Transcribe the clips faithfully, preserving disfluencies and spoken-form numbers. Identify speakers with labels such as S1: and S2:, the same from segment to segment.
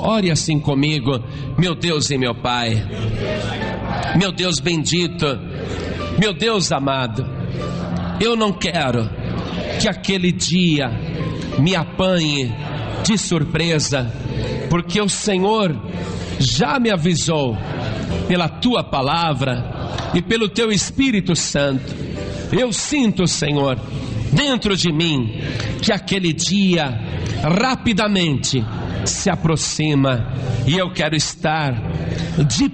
S1: Ore assim comigo. Meu Deus e meu Pai, meu Deus bendito, meu Deus amado, eu não quero que aquele dia me apanhe de surpresa, porque o Senhor já me avisou pela Tua palavra e pelo Teu Espírito Santo. Eu sinto, Senhor, dentro de mim, que aquele dia rapidamente se aproxima, e eu quero estar de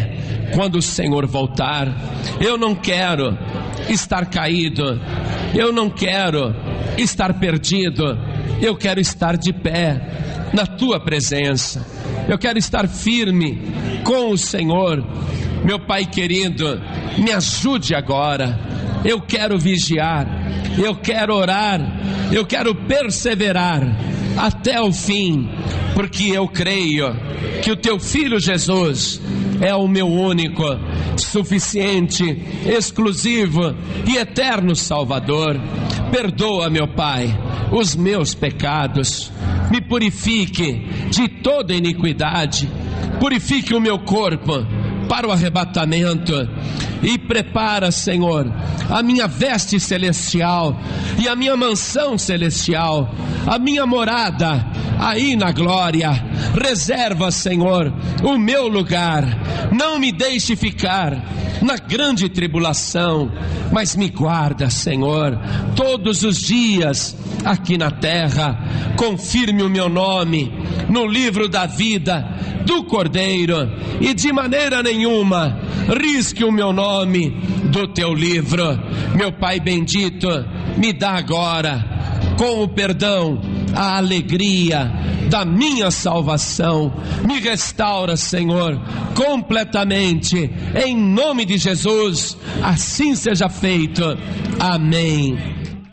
S1: pé quando o Senhor voltar. Eu não quero estar caído, eu não quero estar perdido, eu quero estar de pé na Tua presença, eu quero estar firme com o Senhor. Meu Pai querido, me ajude agora. Eu quero vigiar, eu quero orar, eu quero perseverar até o fim, porque eu creio que o Teu Filho Jesus é o meu único, suficiente, exclusivo e eterno Salvador. Perdoa, meu Pai, os meus pecados, me purifique de toda iniquidade, purifique o meu corpo para o arrebatamento, e prepara, Senhor, a minha veste celestial e a minha mansão celestial, a minha morada aí na glória. Reserva, Senhor, o meu lugar, não me deixe ficar na grande tribulação, mas me guarda, Senhor, todos os dias aqui na terra. Confirme o meu nome no livro da vida do Cordeiro, e de maneira nenhuma risque o meu nome do Teu livro. Meu Pai bendito, me dá agora, com o perdão, a alegria da minha salvação. Me restaura, Senhor, completamente, em nome de Jesus. Assim seja feito. Amém.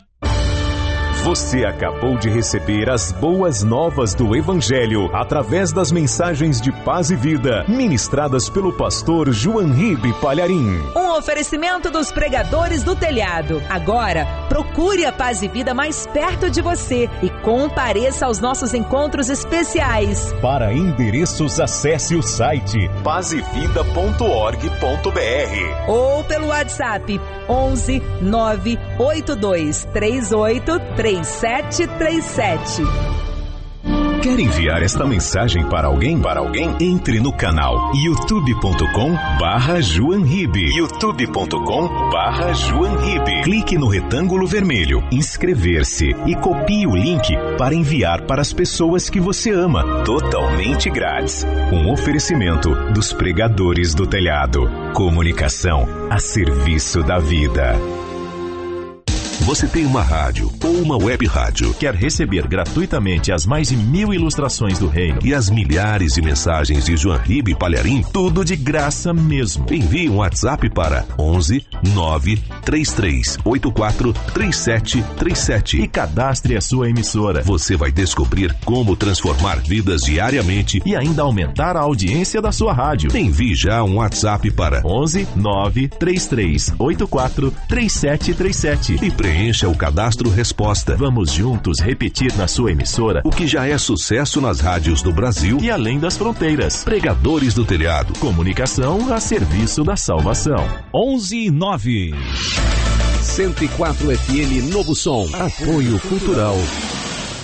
S2: Você acabou de receber as boas novas do Evangelho através das mensagens de paz e vida ministradas pelo pastor João Ribe Palharim.
S3: Um oferecimento dos pregadores do telhado. Agora, procure a Paz e Vida mais perto de você e compareça aos nossos encontros especiais.
S2: Para endereços, acesse o site paz e vida ponto org ponto br
S3: ou pelo WhatsApp onze nove oito dois três oito três sete três sete.
S2: Quer enviar esta mensagem para alguém? Para alguém? Entre no canal youtube ponto com barra João Ribe. youtube ponto com barra João Ribe. Clique no retângulo vermelho, inscrever-se, e copie o link para enviar para as pessoas que você ama, totalmente grátis. Um oferecimento dos pregadores do telhado. Comunicação a serviço da vida.
S4: Você tem uma rádio ou uma web rádio, quer receber gratuitamente as mais de mil ilustrações do reino e as milhares de mensagens de João Ribe Palharim, tudo de graça mesmo. Envie um WhatsApp para onze nove três três oito quatro três sete três sete e cadastre a sua emissora. Você vai descobrir como transformar vidas diariamente e ainda aumentar a audiência da sua rádio. Envie já um WhatsApp para onze nove três três oito quatro três sete três sete e preencha o cadastro resposta. Vamos juntos repetir na sua emissora o que já é sucesso nas rádios do Brasil e além das fronteiras. Pregadores do Telhado. Comunicação a serviço da salvação.
S5: onze nove. cento e quatro F M Novo Som. Apoio Cultural